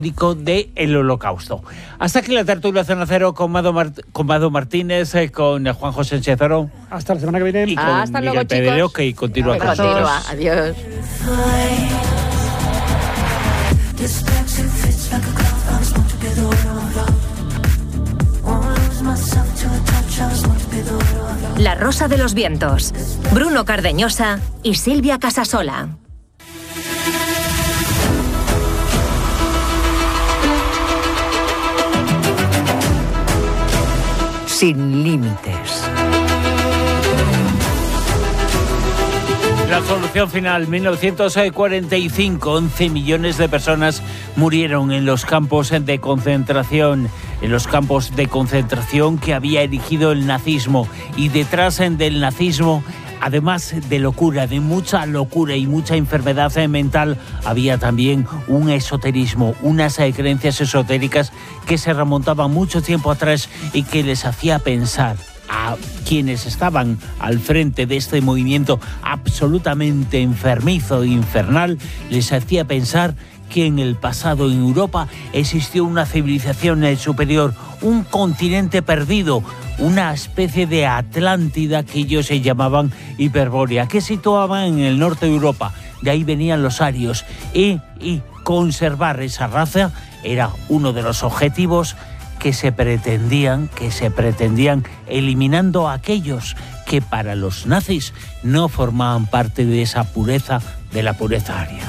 del Holocausto. Hasta aquí la tertulia Zona Cero con Mado Martínez, con Juan José Sánchez Oro. Hasta la semana que viene. Y con hasta Miguel luego, Pedrero, chicos. que continúa con nosotros. Adiós. La Rosa de los Vientos. Bruno Cardeñosa y Silvia Casasola. Sin límites. La solución final, 1945, 11 millones de personas murieron en los campos de concentración, que había erigido el nazismo. Y detrás del nazismo, además de locura, de mucha locura y mucha enfermedad mental, había también un esoterismo, unas creencias esotéricas que se remontaban mucho tiempo atrás y que les hacía pensar a quienes estaban al frente de este movimiento absolutamente enfermizo e infernal, les hacía pensar que en el pasado en Europa existió una civilización superior, un continente perdido, una especie de Atlántida que ellos se llamaban Hiperbórea, que situaban en el norte de Europa. De ahí venían los arios y conservar esa raza era uno de los objetivos que se pretendían, eliminando a aquellos que para los nazis no formaban parte de esa pureza, de la pureza aria.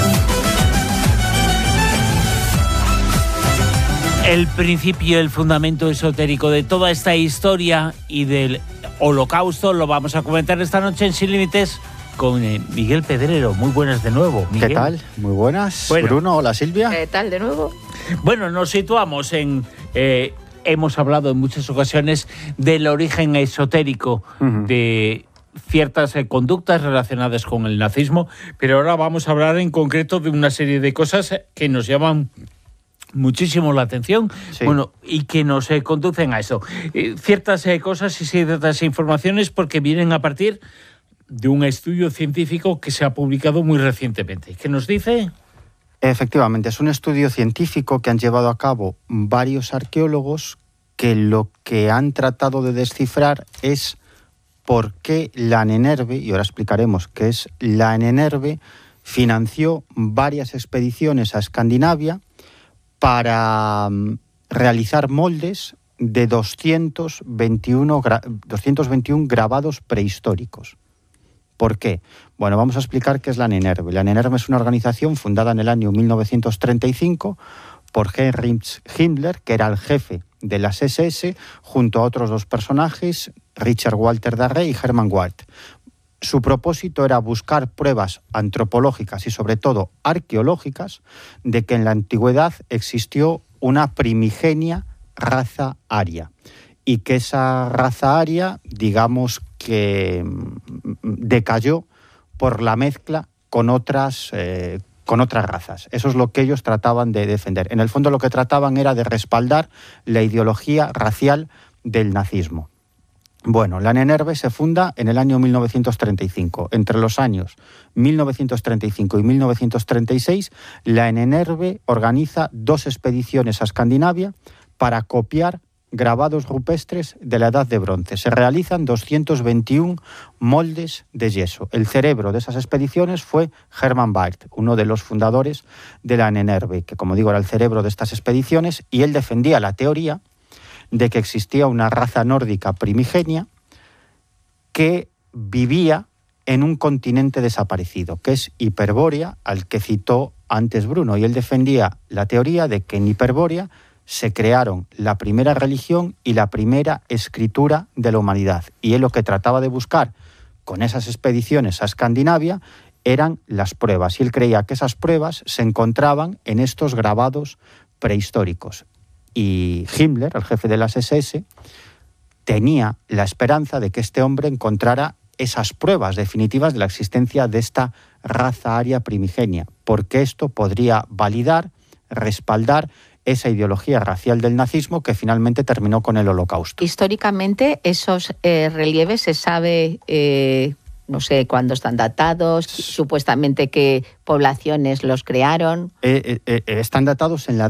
El principio, el fundamento esotérico de toda esta historia y del Holocausto lo vamos a comentar esta noche en Sin Límites con Miguel Pedrero. Muy buenas de nuevo, Miguel. ¿Qué tal? Muy buenas. Bueno. Bruno, hola Silvia. ¿Qué tal de nuevo? Bueno, nos situamos en... hemos hablado en muchas ocasiones del origen esotérico de ciertas conductas relacionadas con el nazismo, pero ahora vamos a hablar en concreto de una serie de cosas que nos llaman muchísimo la atención, sí. Bueno, y que nos conducen a eso. Ciertas cosas y ciertas informaciones porque vienen a partir de un estudio científico que se ha publicado muy recientemente. ¿Qué nos dice? Efectivamente, es un estudio científico que han llevado a cabo varios arqueólogos que lo que han tratado de descifrar es por qué la Ahnenerbe, y ahora explicaremos qué es la Ahnenerbe, financió varias expediciones a Escandinavia para realizar moldes de 221 grabados prehistóricos. ¿Por qué? Bueno, vamos a explicar qué es la Ahnenerbe. La Ahnenerbe es una organización fundada en el año 1935 por Heinrich Himmler, que era el jefe de las SS, junto a otros dos personajes, Richard Walter Darré y Hermann Wald. Su propósito era buscar pruebas antropológicas y sobre todo arqueológicas de que en la antigüedad existió una primigenia raza aria y que esa raza aria, digamos que decayó por la mezcla con otras razas. Eso es lo que ellos trataban de defender. En el fondo lo que trataban era de respaldar la ideología racial del nazismo. Bueno, la Ahnenerbe se funda en el año 1935. Entre los años 1935 y 1936, la Ahnenerbe organiza 2 expediciones a Escandinavia para copiar grabados rupestres de la Edad de Bronce. Se realizan 221 moldes de yeso. El cerebro de esas expediciones fue Hermann Wald, uno de los fundadores de la Ahnenerbe, que como digo era el cerebro de estas expediciones, y él defendía la teoría de que existía una raza nórdica primigenia que vivía en un continente desaparecido, que es Hiperbórea, al que citó antes Bruno, y él defendía la teoría de que en Hiperbórea se crearon la primera religión y la primera escritura de la humanidad. Y él lo que trataba de buscar con esas expediciones a Escandinavia eran las pruebas, y él creía que esas pruebas se encontraban en estos grabados prehistóricos. Y Himmler, el jefe de las SS, tenía la esperanza de que este hombre encontrara esas pruebas definitivas de la existencia de esta raza aria primigenia, porque esto podría validar, respaldar esa ideología racial del nazismo que finalmente terminó con el Holocausto. Históricamente, esos relieves se sabe, no sé cuándo están datados, supuestamente qué poblaciones los crearon. Están datados en la